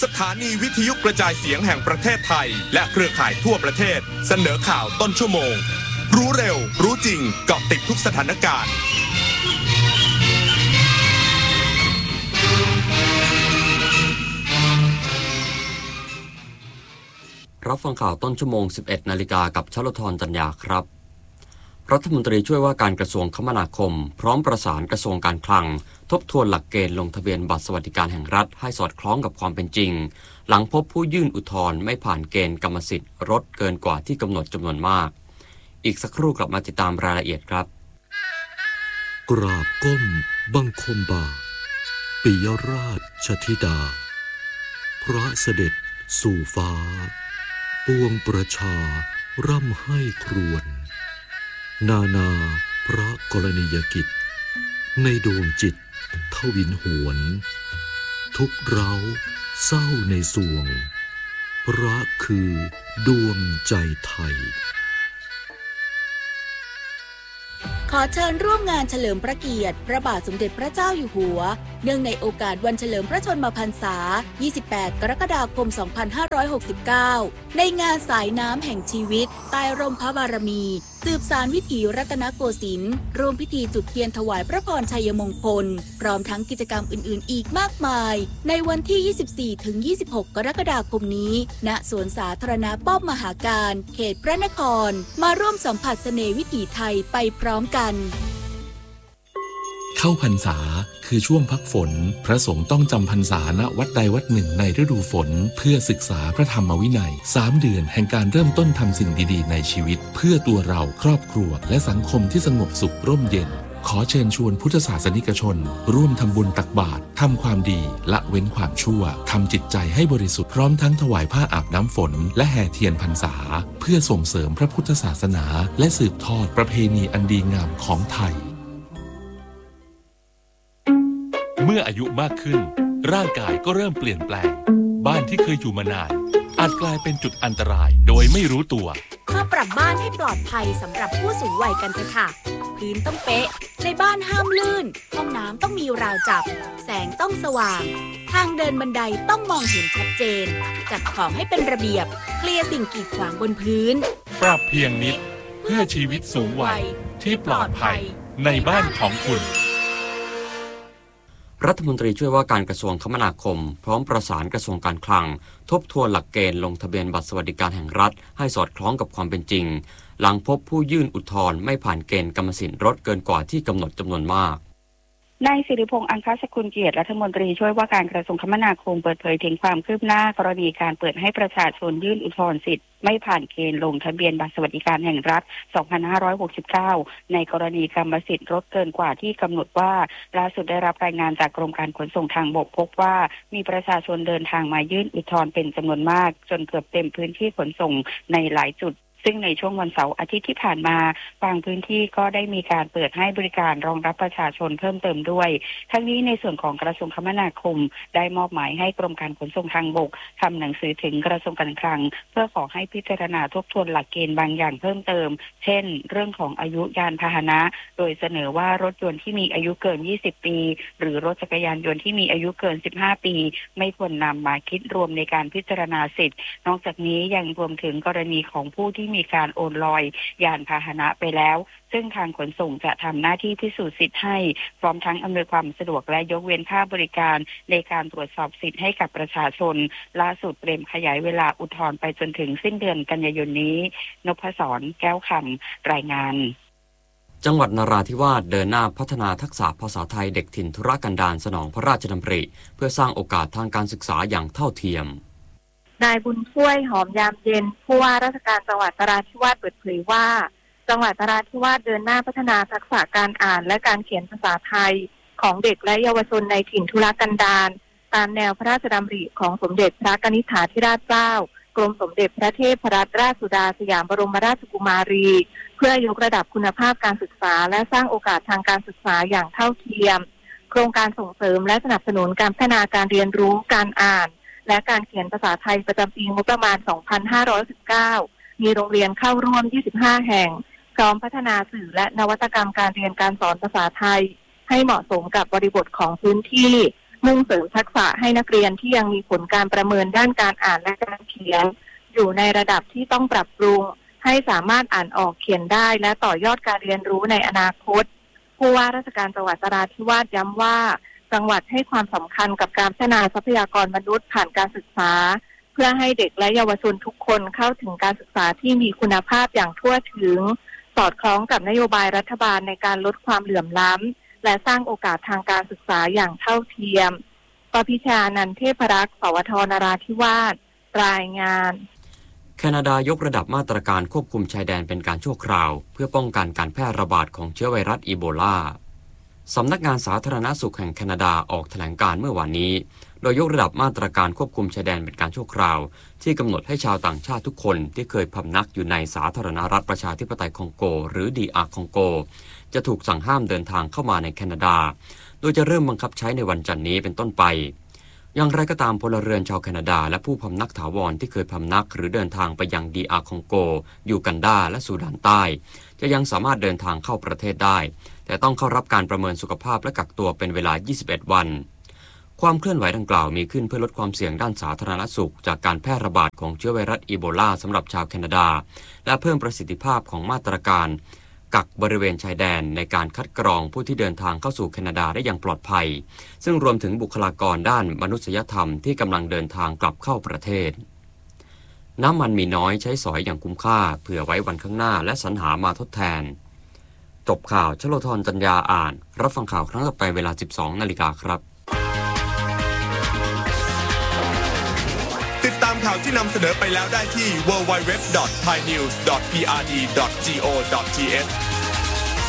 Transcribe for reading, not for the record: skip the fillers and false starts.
สถานีวิทยุกระจายเสียงแห่งประเทศไทยและเครือข่ายทั่วประเทศเสนอข่าวต้นชั่วโมงรู้เร็วรู้จริงเกาะติดทุกสถานการณ์รับฟังข่าวต้นชั่วโมง 11 นาฬิกากับชลธร จันยาครับรัฐมนตรีช่วยว่าการกระทรวงคมนาคมพร้อมประสานกระทรวงการคลังทบทวนหลักเกณฑ์ลงทะเบียนบัตรสวัสดิการแห่งรัฐให้สอดคล้องกับความเป็นจริงหลังพบผู้ยื่นอุทธรณ์ไม่ผ่านเกณฑ์กรรมสิทธิ์รถเกินกว่าที่กำหนดจำนวนมากอีกสักครู่กลับมาติดตามรายละเอียดครับกราบก้มบังคมบาทปิยราชธิดาพระเสด็จสู่ฟ้าปวงประชาร่ำให้ครวญนานาพระกรณียกิจในดวงจิตทวินหวนทุกเร้าเศร้าในสวงพระคือดวงใจไทยขอเชิญร่วมงานเฉลิมพระเกียรติพระบาทสมเด็จพระเจ้าอยู่หัวเนื่องในโอกาสวันเฉลิมพระชนมพรรษา 28 กรกฎาคม 2569 ในงานสายน้ำแห่งชีวิตใต้ร่มพระบารมีสืบสานวิถีรัตนโกสินทร์ร่วมพิธีจุดเทียนถวายพระพรชัยมงคลพร้อมทั้งกิจกรรมอื่นๆอีกมากมายในวันที่ 24-26 กรกฎาคมนี้ณสวนสาธารณะป้อมมหาการเขตพระนครมาร่วมสัมผัสเสน่ห์วิถีไทยไปพร้อมกันเข้าพรรษาคือช่วงพักฝนพระสงฆ์ต้องจำพรรษาณวัดใดวัดหนึ่งในฤดูฝนเพื่อศึกษาพระธรรมวินัย3 เดือนแห่งการเริ่มต้นทำสิ่งดีๆในชีวิตเพื่อตัวเราครอบครัวและสังคมที่สงบสุขร่มเย็นขอเชิญชวนพุทธศาสนิกชนร่วมทำบุญตักบาตรทำความดีละเว้นความชั่วทำจิตใจให้บริสุทธิ์พร้อมทั้งถวายผ้าอาบน้ำฝนและแห่เทียนพรรษาเพื่อส่งเสริมพระพุทธศาสนาและสืบทอดประเพณีอันดีงามของไทยเมื่ออายุมากขึ้นร่างกายก็เริ่มเปลี่ยนแปลงบ้านที่เคยอยู่มานานอาจกลายเป็นจุดอันตรายโดยไม่รู้ตัวมาปรับบ้านให้ปลอดภัยสำหรับผู้สูงวัยกันเถอะค่ะพื้นต้องเป๊ะในบ้านห้ามลื่นห้องน้ำต้องมีราวจับแสงต้องสว่างทางเดินบันไดต้องมองเห็นชัดเจนจัดของให้เป็นระเบียบเคลียร์สิ่งกีดขวางบนพื้นปรับเพียงนิดเพื่อชีวิตสูงวัยที่ปลอดภัยในบ้านของคุณรัฐมนตรีช่วยว่าการกระทรวงคมนาคมพร้อมประสานกระทรวงการคลังทบทวนหลักเกณฑ์ลงทะเบียนบัตรสวัสดิการแห่งรัฐให้สอดคล้องกับความเป็นจริงหลังพบผู้ยื่นอุทธรณ์ไม่ผ่านเกณฑ์กรรมสิทธิ์รถเกินกว่าที่กำหนดจำนวนมากนายสิริพงษ์อังคสกุลเกียรติรัฐมนตรีช่วยว่าการกระทรวงคมนาคมเปิดเผยถึงความคืบหน้ากรณีการเปิดให้ประชาชนยื่นอุทธรณ์สิทธิ์ไม่ผ่านเกณฑ์ลงทะเบียนบัตรสวัสดิการแห่งรัฐ 2569 ในกรณีกรรมสิทธิ์รถเกินกว่าที่กำหนดว่าล่าสุดได้รับรายงานจากกรมการขนส่งทางบกพบว่ามีประชาชนเดินทางมายื่นอุทธรณ์เป็นจำนวนมากจนเกือบเต็มพื้นที่ขนส่งในหลายจุดซึ่งในช่วงวันเสาร์อาทิตย์ที่ผ่านมาบางพื้นที่ก็ได้มีการเปิดให้บริการรองรับประชาชนเพิ่มเติมด้วยทั้งนี้ในส่วนของกระทรวงคมนาคมได้มอบหมายให้กรมการขนส่งทางบกทำหนังสือถึงกระทรวงการคลังเพื่อขอให้พิจารณาทบทวนหลักเกณฑ์บางอย่างเพิ่มเติมเช่นเรื่องของอายุยานพาหนะโดยเสนอว่ารถยนต์ที่มีอายุเกิน20 ปีหรือรถจักรยานยนต์ที่มีอายุเกิน15 ปีไม่ควรนำมาคิดรวมในการพิจารณาสิทธิ์นอกจากนี้ยังรวมถึงกรณีของผู้ที่มีการโอนลอยยานพาหนะไปแล้วซึ่งทางขนส่งจะทำหน้าที่พิสูจน์สิทธิ์ให้พร้อมทั้งอำนวยความสะดวกและยกเว้นค่าบริการในการตรวจสอบสิทธิ์ให้กับประชาชนล่าสุดเตรียมขยายเวลาอุทธรณ์ไปจนถึงสิ้นเดือนกันยายนนี้นพศรแก้วคำรายงานจังหวัดนราธิวาสเดินหน้าพัฒนาทักษะภาษาไทยเด็กถิ่นธุรกันดารสนองพระราชดำริเพื่อสร้างโอกาสทางการศึกษาอย่างเท่าเทียมนายบุญช่วยหอมยามเย็นผู้ว่าราชการจังหวัดนราธิวาสเปิดเผยว่าจังหวัดนราธิวาสเดินหน้าพัฒนาทักษะการอ่านและการเขียนภาษาไทยของเด็กและเยาวชนในถิ่นทุรกันดารตามแนวพระราชดำริของสมเด็จพระกนิษฐาธิราชเจ้ากรมสมเด็จพระเทพรัตนราชสุดาสยามบรมราชกุมารีเพื่อยกระดับคุณภาพการศึกษาและสร้างโอกาสทางการศึกษาอย่างเท่าเทียมโครงการส่งเสริมและสนับสนุนการพัฒนาการเรียนรู้การอ่านและการเขียนภาษาไทยประจำปีงบประมาณ 2519 มีโรงเรียนเข้าร่วม 25 แห่งพร้อมพัฒนาสื่อและนวัตกรรมการเรียนการสอนภาษาไทยให้เหมาะสมกับบริบทของพื้นที่มุ่งเสริมทักษะให้นักเรียนที่ยังมีผลการประเมินด้านการอ่านและการเขียนอยู่ในระดับที่ต้องปรับปรุงให้สามารถอ่านออกเขียนได้และต่อยอดการเรียนรู้ในอนาคตผู้ว่าราชการจังหวัดนราธิวาสย้ำว่าจังหวัดให้ความสำคัญกับการพัฒนาทรัพยากรมนุษย์ผ่านการศึกษาเพื่อให้เด็กและเยาวชนทุกคนเข้าถึงการศึกษาที่มีคุณภาพอย่างทั่วถึงสอดคล้องกับนโยบายรัฐบาลในการลดความเหลื่อมล้ำและสร้างโอกาสทางการศึกษาอย่างเท่าเทียมปพิชานันท์เทพรักษ์ สวท นราธิวาสรายงานแคนาดายกระดับมาตรการควบคุมชายแดนเป็นการชั่วคราวเพื่อป้องกันการแพร่ระบาดของเชื้อไวรัสอีโบลาสำนักงานสาธารณสุขแห่งแคนาดาออกแถลงการณ์เมื่อวานนี้โดยยกระดับมาตรการควบคุมชายแดนเป็นการชั่วคราวที่กำหนดให้ชาวต่างชาติทุกคนที่เคยพำนักอยู่ในสาธารณรัฐประชาธิปไตยคองโกหรือ DR คองโกจะถูกสั่งห้ามเดินทางเข้ามาในแคนาดาโดยจะเริ่มบังคับใช้ในวันจันทร์นี้เป็นต้นไปอย่างไรก็ตามพลเรือนชาวแคนาดาและผู้พำนักถาวรที่เคยพำนักหรือเดินทางไปยัง DR คองโกยูกันดาและซูดานใต้จะยังสามารถเดินทางเข้าประเทศได้แต่ต้องเข้ารับการประเมินสุขภาพและกักตัวเป็นเวลา21วันความเคลื่อนไหวดังกล่าวมีขึ้นเพื่อลดความเสี่ยงด้านสาธารณสุขจากการแพร่ระบาดของเชื้อไวรัสอีโบลาสำหรับชาวแคนาดาและเพิ่มประสิทธิภาพของมาตรการกักบริเวณชายแดนในการคัดกรองผู้ที่เดินทางเข้าสู่แคนาดาได้อย่างปลอดภัยซึ่งรวมถึงบุคลากรด้านมนุษยธรรมที่กำลังเดินทางกลับเข้าประเทศน้ำมันมีน้อยใช้สอยอย่างคุ้มค่าเผื่อไว้วันข้างหน้าและสรรหามาทดแทนจบข่าวชโลธรจัญญาอ่านรับฟังข่าวครั้งต่อไปเวลา 12:00 น.ครับติดตามข่าวที่นำเสนอไปแล้วได้ที่ www.thainews.prd.go.th